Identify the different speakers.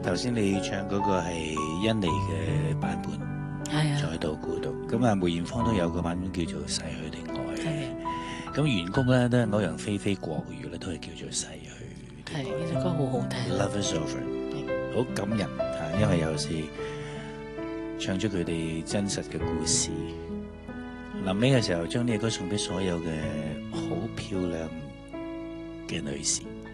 Speaker 1: 頭先你唱嗰個係甄妮嘅版本，
Speaker 2: 係啊，
Speaker 1: 在度孤獨。咁啊，梅艷芳都有個版本叫做《逝去的愛》。
Speaker 2: 係
Speaker 1: 咁原曲咧都係歐陽菲菲國語咧，都係叫做《逝去的愛》。
Speaker 2: 係呢首歌好好聽。
Speaker 1: Love is over，好感人嚇，因為有時唱出佢哋真實嘅故事。臨尾嘅時候，將呢個歌送俾所有嘅好漂亮嘅女士。